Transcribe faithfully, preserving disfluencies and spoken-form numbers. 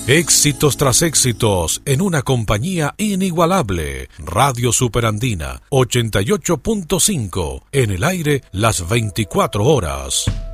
Éxitos tras éxitos en una compañía inigualable. Radio Superandina ochenta y ocho punto cinco en el aire las veinticuatro horas.